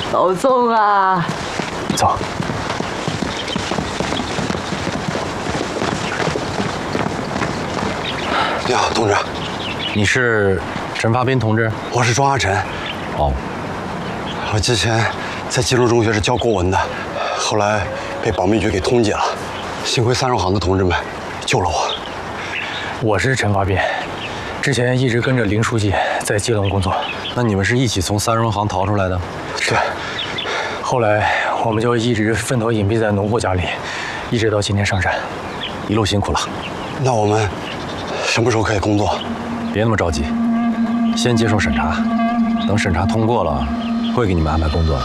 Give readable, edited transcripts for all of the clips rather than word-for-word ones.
老宋啊， 走。 你好，同志。 你是陈发斌同志？ 我是庄阿晨。 哦， 我之前在基隆中学是教国文的，后来被保密局给通缉了，幸亏三荣行的同志们救了我。 我是陈发斌，之前一直跟着林书记在基隆工作。那你们是一起从三荣行逃出来的？ 是。 后来我们就一直分头隐蔽在农户家里，一直到今天上山，一路辛苦了。 那我们什么时候可以工作？ 别那么着急，先接受审查，等审查通过了，会给你们安排工作的。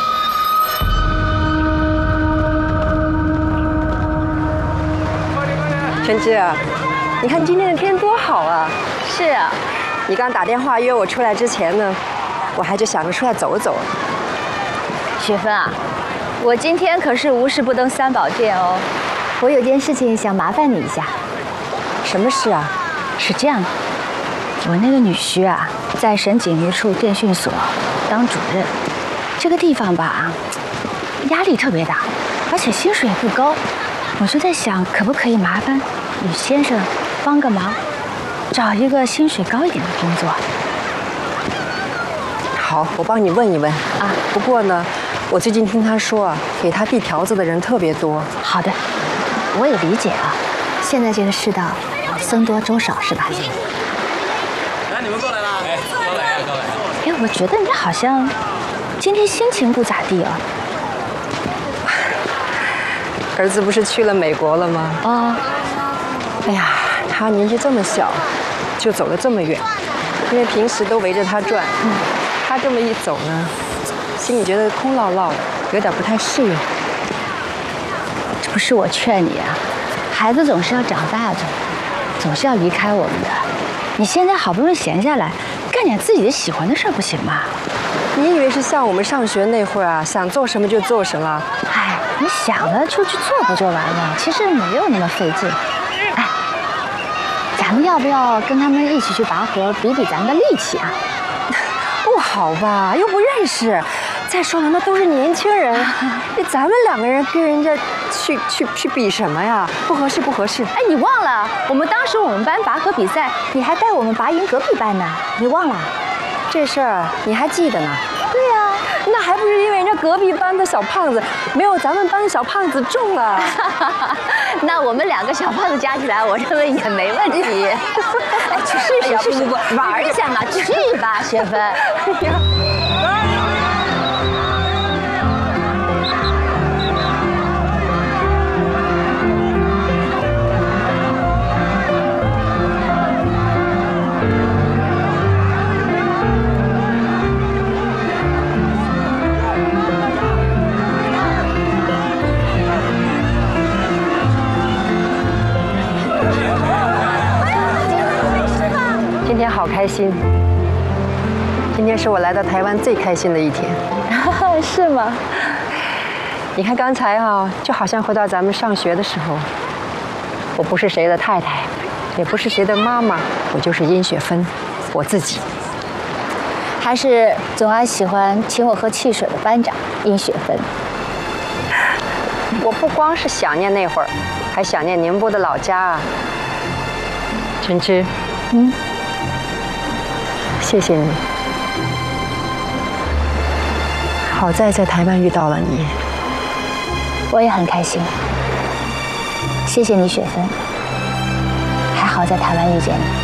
陈芝啊，你看今天的天多好啊！ 是啊， 你刚打电话约我出来之前呢，我还就想着出来走走。 雪芬啊，我今天可是无事不登三宝殿哦。我有件事情想麻烦你一下。 什么事啊？ 是这样的，我那个女婿啊，在省警局处电讯所当主任，这个地方吧，压力特别大，而且薪水也不高。我就在想，可不可以麻烦吕先生帮个忙，找一个薪水高一点的工作？ 好，我帮你问一问啊。不过呢，我最近听他说啊，给他递条子的人特别多。 好的，我也理解啊。现在这个世道，僧多粥少是吧？ 来，你们过来啦！哎，高磊啊，高磊。 哎，我觉得你好像今天心情不咋地啊。 儿子不是去了美国了吗？ 啊。 哎呀，他年纪这么小，就走了这么远，因为平时都围着他转。他这么一走呢，心里觉得空落落的，有点不太适应。 这不是我劝你啊，孩子总是要长大的，总是要离开我们的。你现在好不容易闲下来，干点自己的喜欢的事儿不行吗？ 你以为是像我们上学那会儿啊，想做什么就做什么？ 哎，你想了就去做不就完了？其实没有那么费劲。哎，咱们要不要跟他们一起去拔河，比比咱们的力气啊？ 不好吧，又不认识。再说了，那都是年轻人，咱们两个人跟人家去比什么呀？不合适，不合适。 哎，你忘了我们当时我们班拔河比赛，你还带我们拔赢隔壁班呢，你忘了？ 这事儿你还记得呢？ 对呀， 那还不是因为人家隔壁班的小胖子没有咱们班的小胖子重啊？ 那我们两个小胖子加起来，我认为也没问题。哎，去试试，不，玩一下嘛，去吧，雪芬。哎呀。 今天好开心，今天是我来到台湾最开心的一天。 是吗？ 你看刚才啊，就好像回到咱们上学的时候。我不是谁的太太，也不是谁的妈妈，我就是殷雪芬，我自己。 还是总爱喜欢请我喝汽水的班长殷雪芬。 我不光是想念那会儿，还想念宁波的老家啊。陈芝，谢谢你。好在在台湾遇到了你， 我也很开心。谢谢你，雪芬。还好在台湾遇见你。